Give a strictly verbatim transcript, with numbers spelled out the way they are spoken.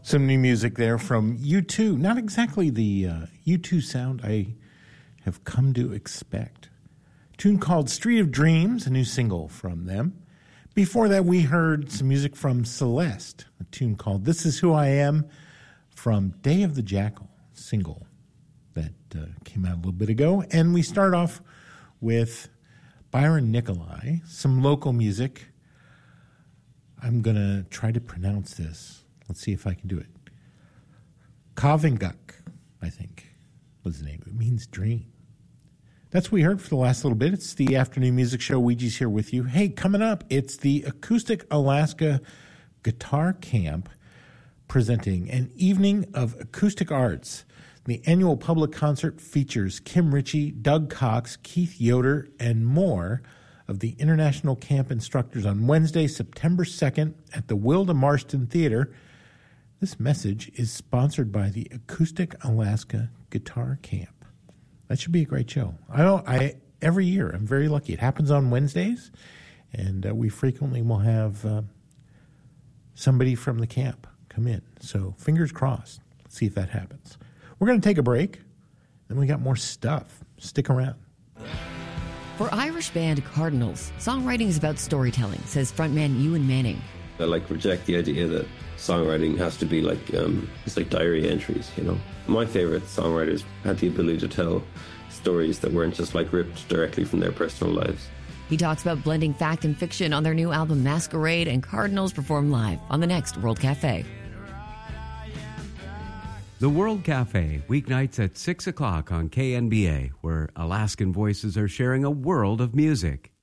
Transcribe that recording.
Some new music there from U two. Not exactly the uh, U two sound I have come to expect. A tune called Street of Dreams, a new single from them. Before that, we heard some music from Celeste, a tune called This Is Who I Am from Day of the Jackal, single that uh, came out a little bit ago. And we start off with Byron Nicolai, some local music. I'm going to try to pronounce this. Let's see if I can do it. Kavinguk, I think, was the name. It means dream. That's what we heard for the last little bit. It's the afternoon music show. Ouija's here with you. Hey, coming up, it's the Acoustic Alaska Guitar Camp presenting an evening of acoustic arts. The annual public concert features Kim Ritchie, Doug Cox, Keith Yoder, and more of the international camp instructors on Wednesday, September second at the Wilda Marston Theater. This message is sponsored by the Acoustic Alaska Guitar Camp. That should be a great show. I know I every year I'm very lucky. It happens on Wednesdays, and uh, we frequently will have uh, somebody from the camp come in. So fingers crossed. Let's see if that happens. We're going to take a break. Then we got more stuff. Stick around. For Irish band Cardinals, songwriting is about storytelling, says frontman Ewan Manning. I like reject the idea that songwriting has to be like um, it's like diary entries, you know. My favorite songwriters had the ability to tell stories that weren't just like ripped directly from their personal lives. He talks about blending fact and fiction on their new album Masquerade, and Cardinals perform live on the next World Cafe. The World Cafe, weeknights at six o'clock on K N B A, where Alaskan voices are sharing a world of music.